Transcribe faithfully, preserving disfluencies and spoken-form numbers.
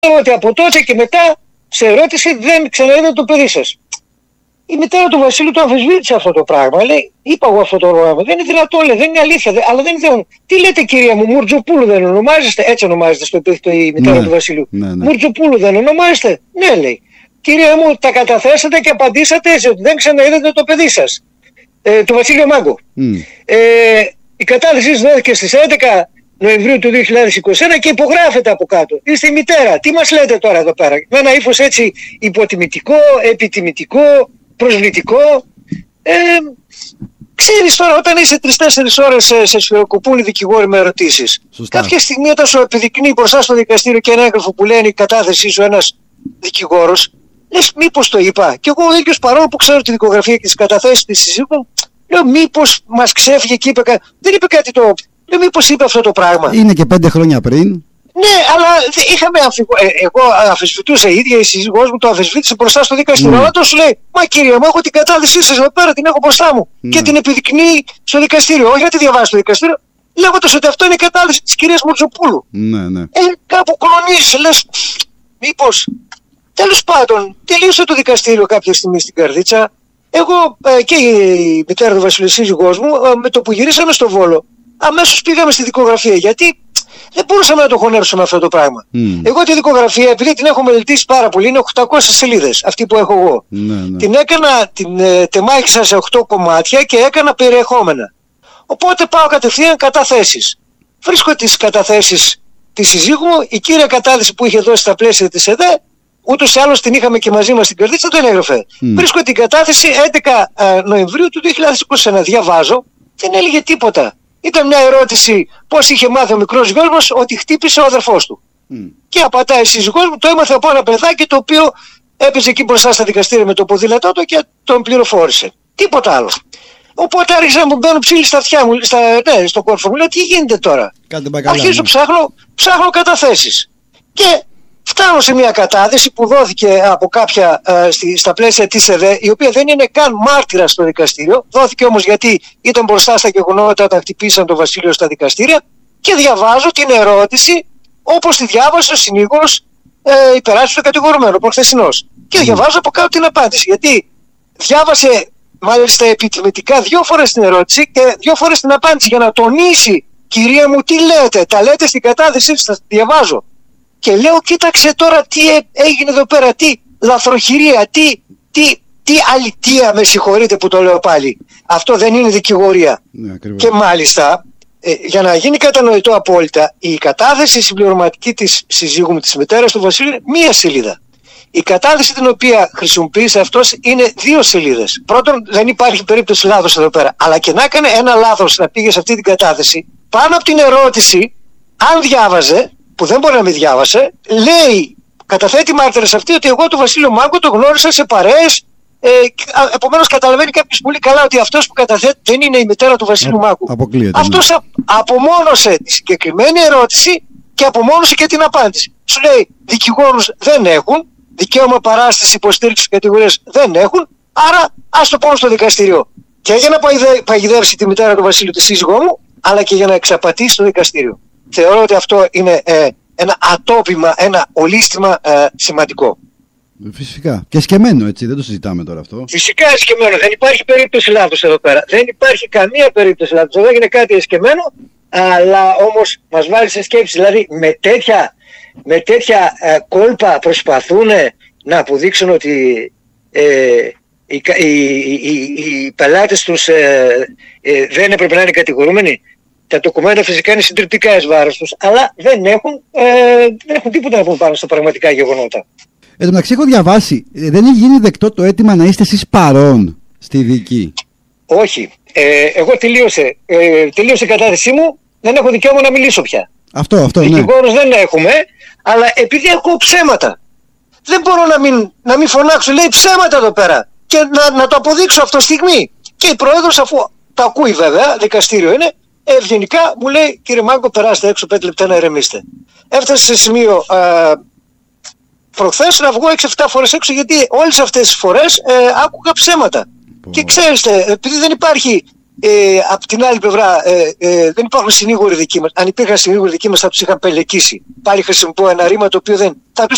ότι από τότε και μετά σε ερώτηση δεν ξαναείδατε το παιδί σας. Η μητέρα του Βασίλου το αμφισβήτησε αυτό το πράγμα. Λέει, είπα εγώ αυτό το όνομα. Δεν είναι δυνατόν, λέει, δεν είναι αλήθεια. Δε, αλλά δεν είναι δυνατόν. Τι λέτε, κυρία μου, Μουρτζοπούλου δεν ονομάζεστε? Έτσι ονομάζεστε στο επίθετο η μητέρα ναι, του Βασίλου. Ναι, ναι. Μουρτζοπούλου δεν ονομάζεστε? Ναι, λέει. Κυρία μου, τα καταθέσατε και απαντήσατε έτσι ότι δεν ξαναείδατε το παιδί σας. Ε, το Βασίλειο Μάγκο. Mm. Ε, η κατάθεσή δόθηκε στις έντεκα Νοεμβρίου του δύο χιλιάδες είκοσι ένα και υπογράφεται από κάτω. Είστε η μητέρα. Τι μας λέτε τώρα εδώ πέρα? Με ένα ύφος έτσι υποτιμητικό, επιτιμητικό, προσβλητικό. Ε, ξέρεις τώρα, όταν είσαι τρεις-τέσσερις ώρες σε, σε σφυροκοπούν οι δικηγόροι με ερωτήσεις. Σωστά. Κάποια στιγμή όταν σου επιδεικνύει μπροστά στο δικαστήριο και ένα έγγραφο που λένε η κατάθεσή σου ένας δικηγόρος, λες μήπως το είπα? Και εγώ ο ίδιος, παρόλο που ξέρω τη δικογραφία και τις καταθέσεις της συζύγου, λέω μήπως μας ξέφυγε και είπε κάτι. Δεν είπε κάτι το. Λέω μήπως είπε αυτό το πράγμα. Είναι και πέντε χρόνια πριν. Ναι, αλλά είχαμε αμφιβο... ε, εγώ αμφισβητούσα, η ίδια η σύζυγός μου το αμφισβήτησε μπροστά στο δικαστήριο. Αλλά mm. σου λέει, μα κυρία μου, έχω την κατάθεσή σας εδώ πέρα, την έχω μπροστά μου. Mm. Και την επιδεικνύει στο δικαστήριο. Όχι να τη διαβάσει στο δικαστήριο, λέγοντας ότι αυτό είναι η κατάθεση της κυρίας Μουρτζοπούλου. Ναι, ναι. Ε, κάπου κλονίζεις, λες, μήπως. Τέλος πάντων, τελείωσε το δικαστήριο κάποια στιγμή στην Καρδίτσα. Εγώ ε, και η μητέρα του Βασιλείου, σύζυγός μου, ε, με το που γυρίσαμε στο Βόλο, αμέσως πήγαμε στη δικογραφία. Γιατί δεν μπορούσαμε να το χωνέψουμε αυτό το πράγμα. Mm. Εγώ τη δικογραφία, επειδή την έχω μελετήσει πάρα πολύ, είναι οκτακόσιες σελίδες αυτή που έχω εγώ. Ναι, ναι. Την έκανα, την ε, τεμάχισα σε οκτώ κομμάτια και έκανα περιεχόμενα. Οπότε πάω κατευθείαν καταθέσεις. Βρίσκω τις καταθέσεις της συζύγου μου, η κύρια κατάθεση που είχε δώσει στα πλαίσια της ΕΔΕ, ούτως ή άλλως την είχαμε και μαζί μας στην Καρδίτσα, δεν έγραφε. Mm. Βρίσκω την κατάθεση έντεκα Νοεμβρίου του δύο χιλιάδες είκοσι ένα. Διαβάζω, δεν έλεγε τίποτα. Ήταν μια ερώτηση πώς είχε μάθει ο μικρός γιος μας ότι χτύπησε ο αδερφός του. Mm. Και απαντάει η σύζυγός μου, το έμαθε από ένα παιδάκι το οποίο έπαιζε εκεί μπροστά στα δικαστήρια με το ποδήλατό του και τον πληροφόρησε. Τίποτα άλλο. Οπότε άρχισα να μου μπαίνουν ψήλοι στα αυτιά μου, στα, ναι, στο κόρφο μου. Λέω τι γίνεται τώρα. Αρχίζω, ψάχνω, ψάχνω καταθέσεις. Και φτάνω σε μια κατάθεση που δόθηκε από κάποια ε, στη, στα πλαίσια της ΕΔΕ, η οποία δεν είναι καν μάρτυρα στο δικαστήριο. Δόθηκε όμως γιατί ήταν μπροστά στα γεγονότα όταν χτυπήσαν τον Βασίλειο στα δικαστήρια. Και διαβάζω την ερώτηση όπως τη διάβασε ο συνήγορος ε, υπεράσπισης του κατηγορουμένου, προχθεσινός. Και διαβάζω από κάτω την απάντηση. Γιατί διάβασε μάλιστα επιτιμητικά δύο φορές την ερώτηση και δύο φορές την απάντηση για να τονίσει, κυρία μου, τι λέτε, τα λέτε στην κατάθεσή σας, διαβάζω. Και λέω, κοίταξε τώρα τι έγινε εδώ πέρα, τι λαθροχειρία, τι, τι, τι αλητεία, με συγχωρείτε που το λέω πάλι. Αυτό δεν είναι δικηγορία. Ναι, και μάλιστα, ε, για να γίνει κατανοητό απόλυτα, η κατάθεση συμπληρωματική της συζύγου μου, της μητέρας του Βασίλειου, είναι μία σελίδα. Η κατάθεση την οποία χρησιμοποίησε αυτός είναι δύο σελίδες. Πρώτον, δεν υπάρχει περίπτωση λάθος εδώ πέρα. Αλλά και να έκανε ένα λάθος να πήγε σε αυτή την κατάθεση, πάνω από την ερώτηση, αν διάβαζε, που δεν μπορεί να μην διάβασε, λέει, καταθέτει μάρτυρες αυτή ότι εγώ τον Βασίλειο Μάγκο τον γνώρισα σε παρέες. Ε, επομένως καταλαβαίνει κάποιος πολύ καλά ότι αυτός που καταθέτει δεν είναι η μητέρα του Βασίλειου Μάγκου. Αυτός ναι. απομόνωσε τη συγκεκριμένη ερώτηση και απομόνωσε και την απάντηση. Σου λέει, δικηγόρους δεν έχουν, δικαίωμα παράσταση υποστήριξης κατηγορίας δεν έχουν, άρα ας το πω στο δικαστήριο. Και για να παγιδεύσει τη μητέρα του Βασίλειου, τη σύζυγό μου, αλλά και για να εξαπατήσει το δικαστήριο. Θεωρώ ότι αυτό είναι ε, ένα ατόπιμα, ένα ολίσθημα ε, σημαντικό. Φυσικά. Και σκεμμένο, έτσι, δεν το συζητάμε τώρα αυτό. Φυσικά σκεμμένο. Δεν υπάρχει περίπτωση λάθος εδώ πέρα. Δεν υπάρχει καμία περίπτωση λάθος. Εδώ έγινε κάτι εσκεμμένο, αλλά όμως μας βάλει σε σκέψη. Δηλαδή με τέτοια, με τέτοια ε, κόλπα προσπαθούν να αποδείξουν ότι ε, οι, οι, οι, οι πελάτες τους ε, ε, δεν έπρεπε να είναι κατηγορούμενοι. Τα ντοκουμέντα φυσικά είναι συντριπτικά εις βάρος τους, αλλά δεν έχουν, ε, δεν έχουν τίποτα να πούν πάνω στα πραγματικά γεγονότα. Εν τω μεταξύ, έχω διαβάσει, δεν έχει γίνει δεκτό το αίτημα να είστε εσείς παρόν στη δίκη. Όχι. Ε, εγώ τελείωσε, ε, τελείωσε η κατάθεσή μου, δεν έχω δικαίωμα να μιλήσω πια. Αυτό, αυτό, ναι. Δικηγόρους δεν έχουμε, αλλά επειδή ακούω ψέματα, δεν μπορώ να μην, να μην φωνάξω, λέει ψέματα εδώ πέρα, και να, να το αποδείξω αυτό στιγμή. Και η πρόεδρος, αφού το ακούει βέβαια, δικαστήριο είναι, ευγενικά μου λέει, κύριε Μάγκο, περάστε έξω πέντε λεπτά να ηρεμήσετε. Έφτασε σε σημείο α, προχθές να βγω έξι εφτά φορές έξω, γιατί όλες αυτές τις φορές ε, άκουγα ψέματα. Oh. Και ξέρετε, επειδή δεν υπάρχει ε, από την άλλη πλευρά, ε, ε, δεν υπάρχουν συνήγοροι δικοί μας. Αν υπήρχαν συνήγοροι δικοί μας θα τους είχαν πελεκίσει. Πάλι χρησιμοποιώ ένα ρήμα το οποίο δεν θα τους